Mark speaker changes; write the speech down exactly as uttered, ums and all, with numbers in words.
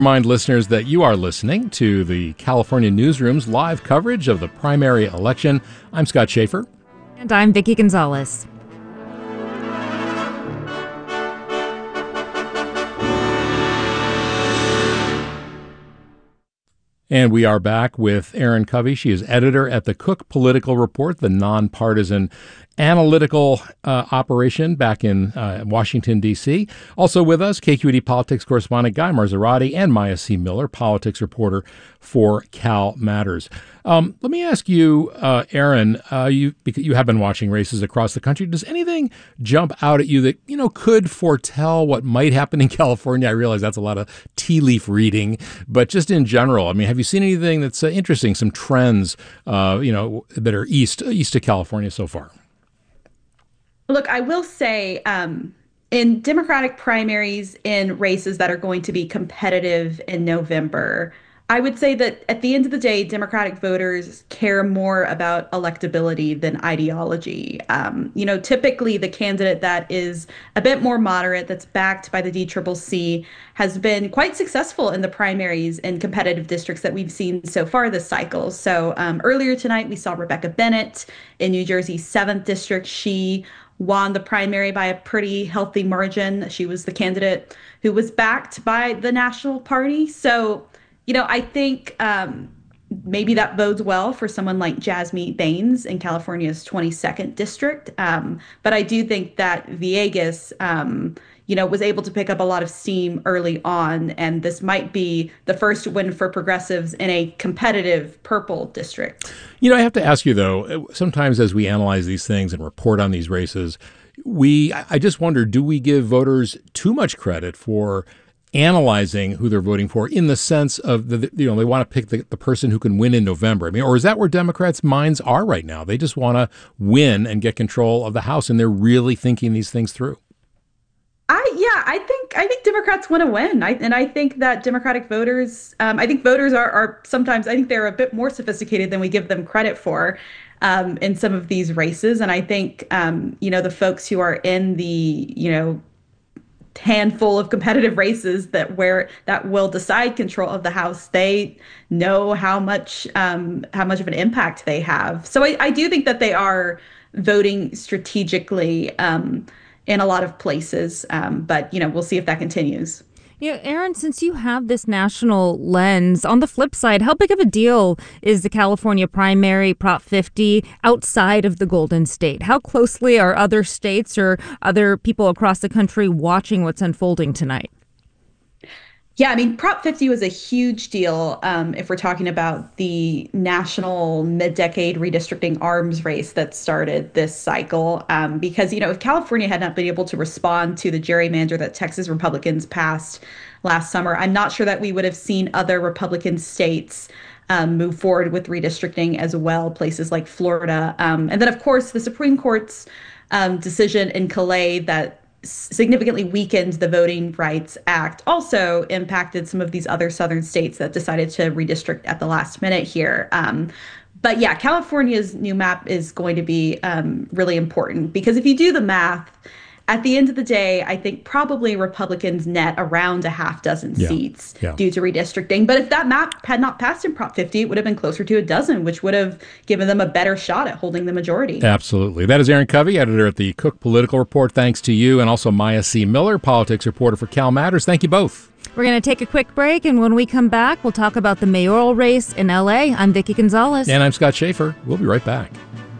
Speaker 1: Remind listeners that you are listening to the California Newsroom's live coverage of the primary election. I'm Scott Schaefer.
Speaker 2: And I'm Vicki Gonzalez.
Speaker 1: And we are back with Erin Covey. She is editor at the Cook Political Report, the nonpartisan analytical uh, operation back in uh, Washington, D C. Also with us, K Q E D politics correspondent Guy Marzorati and Maya C. Miller, politics reporter for Cal Matters. Um, let me ask you, uh, Erin, uh, you because you have been watching races across the country. Does anything jump out at you that, you know, could foretell what might happen in California? I realize that's a lot of tea leaf reading, but just in general, I mean, have you seen anything that's uh, interesting, some trends, uh, you know, that are east, east of California so far?
Speaker 3: Look, I will say um, in Democratic primaries, in races that are going to be competitive in November, I would say that at the end of the day, Democratic voters care more about electability than ideology. Um, you know, typically the candidate that is a bit more moderate, that's backed by the D C C C, has been quite successful in the primaries in competitive districts that we've seen so far this cycle. So um, earlier tonight, we saw Rebecca Bennett in New Jersey's seventh district. She won the primary by a pretty healthy margin. She was the candidate who was backed by the National Party. So, you know, I think um, maybe that bodes well for someone like Jasmy Baines in California's twenty-second district. Um, but I do think that Villegas, um, you know, was able to pick up a lot of steam early on. And this might be the first win for progressives in a competitive purple district.
Speaker 1: You know, I have to ask you, though, sometimes as we analyze these things and report on these races, we I just wonder, do we give voters too much credit for analyzing who they're voting for in the sense of, the you know, they want to pick the, the person who can win in November? I mean, or is that where Democrats' minds are right now? They just want to win and get control of the House, and they're really thinking these things through.
Speaker 3: I yeah, I think I think Democrats want to win. I, and I think that Democratic voters, um, I think voters are, are sometimes, I think they're a bit more sophisticated than we give them credit for um, in some of these races. And I think, um, you know, the folks who are in the, you know, handful of competitive races that where that will decide control of the House, they know how much um, how much of an impact they have. So I, I do think that they are voting strategically um, in a lot of places. Um, but, you know, we'll see if that continues.
Speaker 2: Yeah, Erin, since you have this national lens, on the flip side, how big of a deal is the California primary, Prop fifty, outside of the Golden State? How closely are other states or other people across the country watching what's unfolding tonight?
Speaker 3: Yeah, I mean, Prop fifty was a huge deal um, if we're talking about the national mid-decade redistricting arms race that started this cycle. Um, because, you know, if California had not been able to respond to the gerrymander that Texas Republicans passed last summer, I'm not sure that we would have seen other Republican states um, move forward with redistricting as well, places like Florida. Um, and then, of course, the Supreme Court's um, decision in Calais that significantly weakened the Voting Rights Act also impacted some of these other southern states that decided to redistrict at the last minute here. Um, but yeah, California's new map is going to be um, really important because if you do the math, at the end of the day, I think probably Republicans net around a half dozen
Speaker 1: yeah.
Speaker 3: seats
Speaker 1: yeah.
Speaker 3: due to redistricting. But if that map had not passed in Prop fifty, it would have been closer to a dozen, which would have given them a better shot at holding the majority.
Speaker 1: Absolutely. That is Erin Covey, editor at the Cook Political Report. Thanks to you, and also Maya C. Miller, politics reporter for Cal Matters. Thank you both.
Speaker 2: We're going to take a quick break, and when we come back, we'll talk about the mayoral race in L A. I'm Vicki Gonzalez.
Speaker 1: And I'm Scott Schaefer. We'll be right back.